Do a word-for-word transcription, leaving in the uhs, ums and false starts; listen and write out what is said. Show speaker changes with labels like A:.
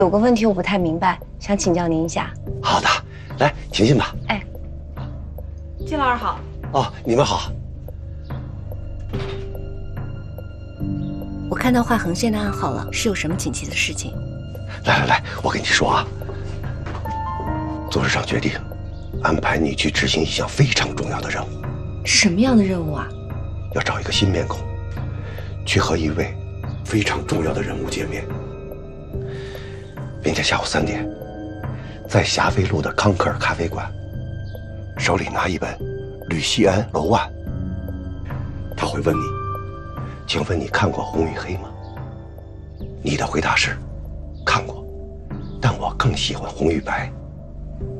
A: 有个问题我不太明白，想请教您一下。
B: 好的，来，请进吧。
A: 哎，
C: 金老师好。
B: 哦，你们好。
A: 我看到画横线的暗号了，是有什么紧急的事情？
B: 来来来，我跟你说啊，组织上决定安排你去执行一项非常重要的任务。
A: 什么样的任务啊？
B: 要找一个新面孔，去和一位非常重要的人物见面。明天下午三点，在霞飞路的康克尔咖啡馆，手里拿一本《吕西安楼案》。他会问你，请问你看过《红与黑》吗？你的回答是看过，但我更喜欢《红与白》。